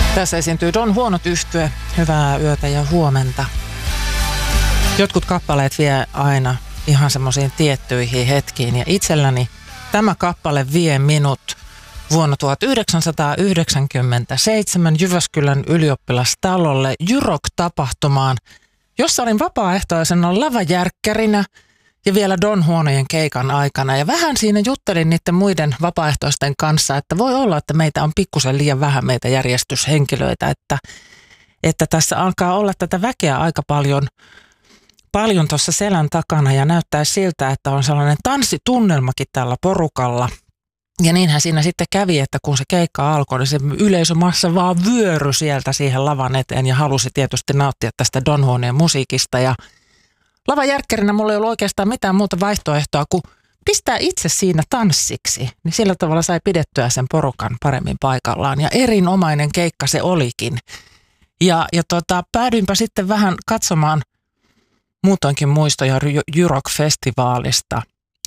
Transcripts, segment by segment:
Tässä esiintyy Don Huonot Yhtye. Hyvää yötä ja huomenta. Jotkut kappaleet vie aina ihan semmoisiin tiettyihin hetkiin ja itselläni tämä kappale vie minut vuonna 1997 Jyväskylän ylioppilastalolle Jyrok-tapahtumaan, jossa olin vapaaehtoisena lavajärkkärinä ja vielä Don Huonojen keikan aikana. Ja vähän siinä juttelin niiden muiden vapaaehtoisten kanssa, että voi olla, että meitä on pikkusen liian vähän meitä järjestyshenkilöitä, että tässä alkaa olla tätä väkeä aika paljon tuossa selän takana ja näyttää siltä, että on sellainen tanssitunnelmakin tällä porukalla. Ja niinhän siinä sitten kävi, että kun se keikka alkoi, niin se yleisömassa vaan vyöry sieltä siihen lavan eteen ja halusi tietysti nauttia tästä Don Huoneen musiikista. Ja lavajärkkärinä mulla ei ollut oikeastaan mitään muuta vaihtoehtoa kuin pistää itse siinä tanssiksi. Niin sillä tavalla sai pidettyä sen porukan paremmin paikallaan ja erinomainen keikka se olikin. Ja päädyinpä sitten vähän katsomaan muutoinkin muistoja Jyrok-festivaalista.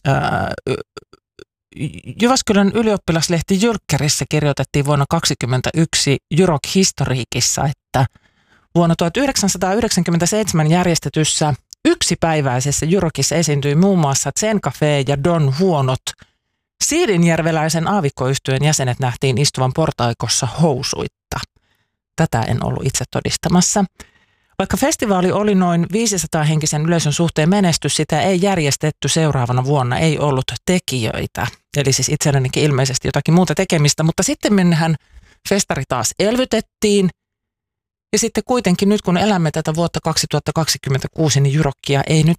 Jyväskylän ylioppilaslehti Jylkkärissä kirjoitettiin vuonna 2021 Jyrok-historiikissa, että vuonna 1997 järjestetyssä yksipäiväisessä Jyrokissa esiintyi muun muassa Zen Café ja Don Huonot. Siilinjärveläisen aavikkoyhtyeen jäsenet nähtiin istuvan portaikossa housuitta. Tätä en ollut itse todistamassa. Vaikka festivaali oli noin 500-henkisen yleisön suhteen menestys, sitä ei järjestetty seuraavana vuonna, ei ollut tekijöitä. Eli siis itsellenikin ilmeisesti jotakin muuta tekemistä, mutta sitten mennään festari taas elvytettiin. Ja sitten kuitenkin nyt kun elämme tätä vuotta 2026, niin Jyrokkia ei nyt